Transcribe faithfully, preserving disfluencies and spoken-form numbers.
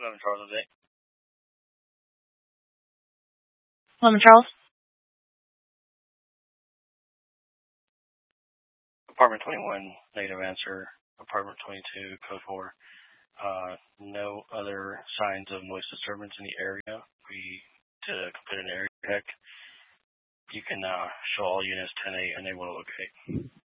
eleven Charles update. eleven Charles. Apartment twenty-one, negative answer. Apartment twenty-two, code four. Uh, no other signs of noise disturbance in the area. We did a complete an area check. You can uh, show all units ten eight and they will locate.